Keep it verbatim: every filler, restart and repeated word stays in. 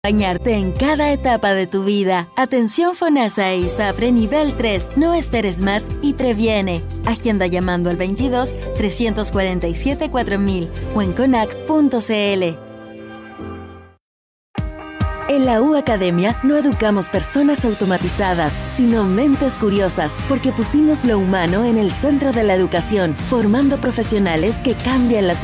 Acompañarte en cada etapa de tu vida. Atención FONASA e ISAPRE nivel tres. No esperes más y previene. Agenda llamando al veintidós, trescientos cuarenta y siete, cuatro mil o en conac punto c l. En la U Academia no educamos personas automatizadas, sino mentes curiosas, porque pusimos lo humano en el centro de la educación, formando profesionales que cambian las